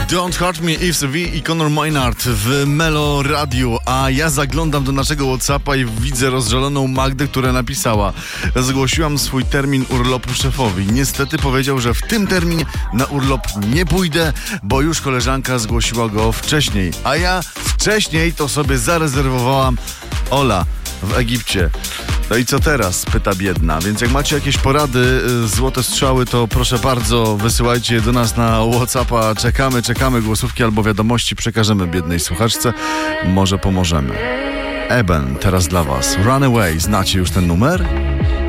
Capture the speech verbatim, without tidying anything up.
Don't Hurt Me, Yves V i Conor Maynard w Melo Radio, a ja zaglądam do naszego WhatsAppa i widzę rozżaloną Magdę, która napisała: zgłosiłam swój termin urlopu szefowi. Niestety powiedział, że w tym terminie na urlop nie pójdę, bo już koleżanka zgłosiła go wcześniej, a ja wcześniej to sobie zarezerwowałam Ola w Egipcie. No i co teraz? Pyta biedna. Więc jak macie jakieś porady, złote strzały, to proszę bardzo, wysyłajcie je do nas na WhatsAppa. Czekamy, czekamy. Głosówki albo wiadomości przekażemy biednej słuchaczce. Może pomożemy. Eben, teraz dla was. Runaway. Znacie już ten numer?